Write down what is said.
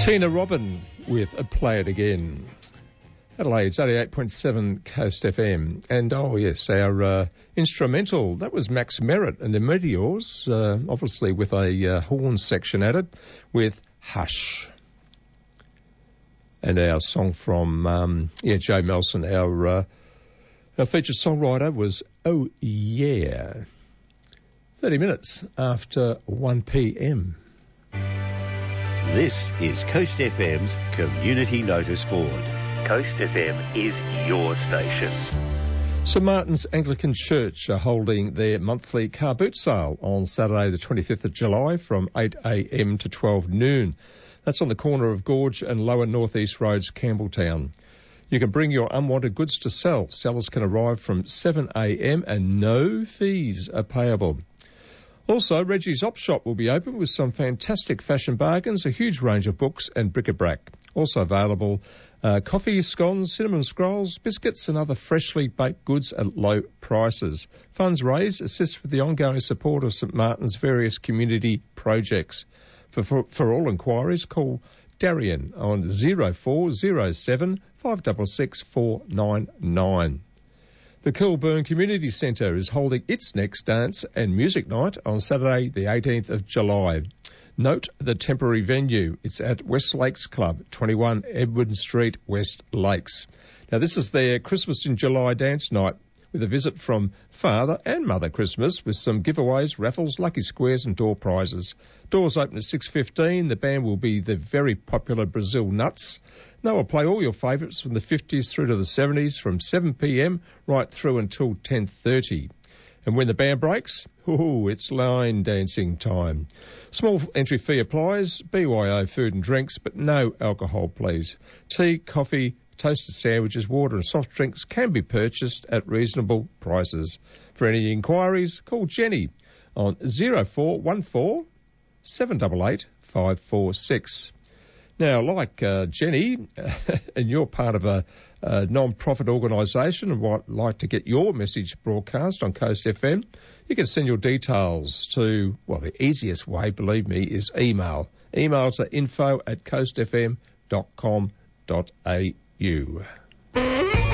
Tina Robin with a Play It Again. Adelaide's 88.7 Coast FM. And, oh, yes, our instrumental, that was Max Merritt and the Meteors, obviously with a horn section added, with Hush. And our song from, Joe Melson, our featured songwriter, was Oh Yeah. 30 minutes after 1 p.m. This is Coast FM's Community Notice Board. Coast FM is your station. St Martin's Anglican Church are holding their monthly car boot sale on Saturday the 25th of July from 8 a.m. to 12 noon. That's on the corner of Gorge and Lower North East Roads, Campbelltown. You can bring your unwanted goods to sell. Sellers can arrive from 7 a.m. and no fees are payable. Also, Reggie's Op Shop will be open with some fantastic fashion bargains, a huge range of books and bric-a-brac. Also available coffee, scones, cinnamon scrolls, biscuits and other freshly baked goods at low prices. Funds raised assist with the ongoing support of St Martin's various community projects. For all inquiries, call Darian on 0407 566 499. The Kilburn Community Centre is holding its next dance and music night on Saturday the 18th of July. Note the temporary venue. It's at West Lakes Club, 21 Edward Street, West Lakes. Now this is their Christmas in July dance night with a visit from Father and Mother Christmas with some giveaways, raffles, lucky squares and door prizes. Doors open at 6:15. The band will be the very popular Brazil Nuts. They will play all your favourites from the 50s through to the 70s from 7 p.m. right through until 10:30. And when the band breaks, it's line dancing time. Small entry fee applies, BYO food and drinks, but no alcohol, please. Tea, coffee, toasted sandwiches, water and soft drinks can be purchased at reasonable prices. For any inquiries, call Jenny on 0414 788 546. Now, like Jenny, and you're part of a non-profit organisation and would like to get your message broadcast on Coast FM, you can send your details to, well, the easiest way, believe me, is email. Email to info@coastfm.com.au.